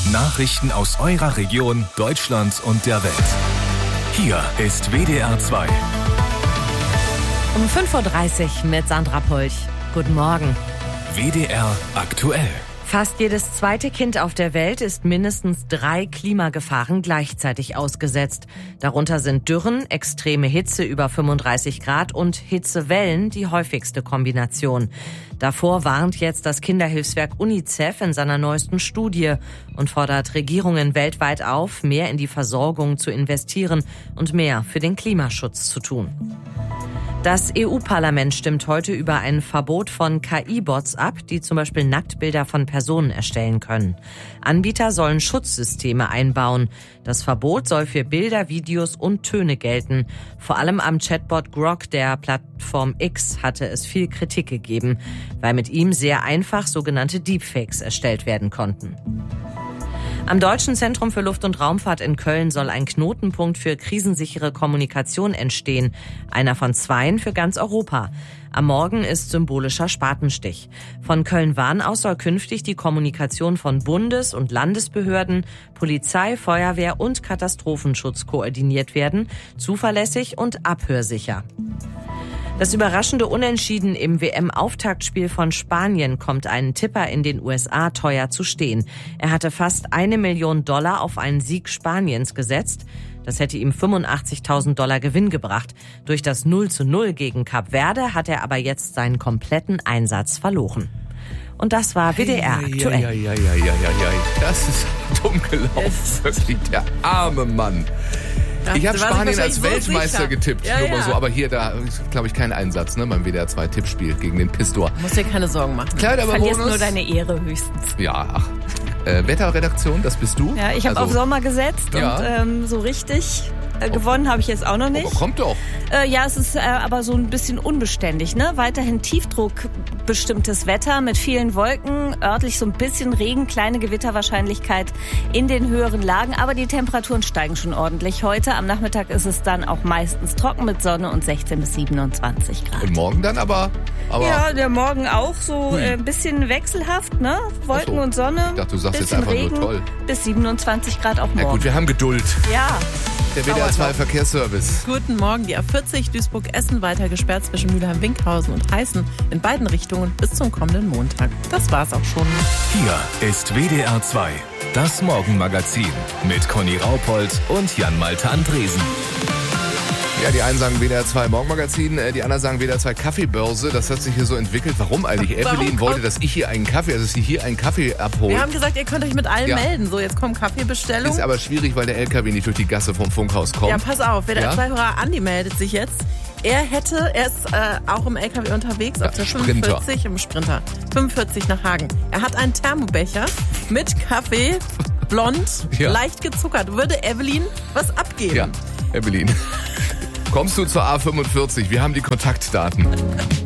Nachrichten aus eurer Region, Deutschland und der Welt. Hier ist WDR 2. Um 5.30 Uhr mit Sandra Pulch. Guten Morgen. WDR aktuell. Fast jedes zweite Kind auf der Welt ist mindestens 3 Klimagefahren gleichzeitig ausgesetzt. Darunter sind Dürren, extreme Hitze über 35 Grad und Hitzewellen die häufigste Kombination. Davor warnt jetzt das Kinderhilfswerk UNICEF in seiner neuesten Studie und fordert Regierungen weltweit auf, mehr in die Versorgung zu investieren und mehr für den Klimaschutz zu tun. Das EU-Parlament stimmt heute über ein Verbot von KI-Bots ab, die zum Beispiel Nacktbilder von Personen erstellen können. Anbieter sollen Schutzsysteme einbauen. Das Verbot soll für Bilder, Videos und Töne gelten. Vor allem am Chatbot Grok der Plattform X hatte es viel Kritik gegeben, weil mit ihm sehr einfach sogenannte Deepfakes erstellt werden konnten. Am Deutschen Zentrum für Luft- und Raumfahrt in Köln soll ein Knotenpunkt für krisensichere Kommunikation entstehen. Einer von 2 für ganz Europa. Am Morgen ist symbolischer Spatenstich. Von Köln-Wahn aus soll künftig die Kommunikation von Bundes- und Landesbehörden, Polizei, Feuerwehr und Katastrophenschutz koordiniert werden, zuverlässig und abhörsicher. Das überraschende Unentschieden im WM-Auftaktspiel von Spanien kommt einen Tipper in den USA teuer zu stehen. Er hatte fast $1 Million auf einen Sieg Spaniens gesetzt. Das hätte ihm $85.000 Gewinn gebracht. Durch das 0:0 gegen Kap Verde hat er aber jetzt seinen kompletten Einsatz verloren. Und das war WDR aktuell. Das ist dumm gelaufen. Wirklich, der arme Mann. Ich habe Spanien als Weltmeister getippt, nur mal so. Aber hier, da ist, glaube ich, kein Einsatz, ne, beim WDR 2 Tippspiel gegen den Pistor. Musst dir keine Sorgen machen. Klar, aber verlierst nur deine Ehre höchstens. Ja, ach. Wetterredaktion, das bist du? Ja, ich habe auf Sommer gesetzt und so richtig gewonnen habe ich jetzt auch noch nicht. Aber kommt doch. Ja, es ist aber so ein bisschen unbeständig, ne? Weiterhin tiefdruckbestimmtes Wetter mit vielen Wolken, örtlich so ein bisschen Regen, kleine Gewitterwahrscheinlichkeit in den höheren Lagen, aber die Temperaturen steigen schon ordentlich heute. Am Nachmittag ist es dann auch meistens trocken mit Sonne und 16 bis 27 Grad. Und morgen dann aber ja, der Morgen auch so ein bisschen wechselhaft, ne? Wolken und Sonne. Ich dachte, du sagst jetzt einfach Regen, nur toll. Bis 27 Grad auch morgen. Ja gut, wir haben Geduld. Ja. Der WDR 2 Verkehrsservice. Guten Morgen. Die A40 Duisburg-Essen weiter gesperrt zwischen Mülheim-Winkhausen und Heißen in beiden Richtungen bis zum kommenden Montag. Das war's auch schon. Hier ist WDR 2, das Morgenmagazin mit Conny Raupold und Jan-Malte Andresen. Ja, die einen sagen WDR 2 Morgenmagazin, die anderen sagen WDR 2 Kaffeebörse. Das hat sich hier so entwickelt. Warum eigentlich? Evelyn wollte, dass ich hier einen Kaffee, also sie hier einen Kaffee abholt. Wir haben gesagt, ihr könnt euch mit allen melden. So, jetzt kommen Kaffeebestellungen. Ist aber schwierig, weil der LKW nicht durch die Gasse vom Funkhaus kommt. Ja, pass auf. WDR 2-Hörer Andi meldet sich jetzt. Er ist auch im LKW unterwegs auf der 45 im Sprinter. 45 nach Hagen. Er hat einen Thermobecher mit Kaffee, blond, leicht gezuckert. Würde Evelyn was abgeben? Ja, Evelyn. Kommst du zur A45? Wir haben die Kontaktdaten.